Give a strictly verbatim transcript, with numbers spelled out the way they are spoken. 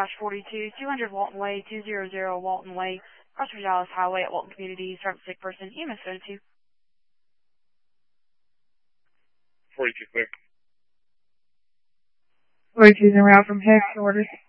dash forty-two, two hundred Walton Way, two hundred Walton Way, Crossroads Dallas Highway at Walton Community, start sick person, E M S go to. forty-two clear. forty-two is en route from Hex, orders.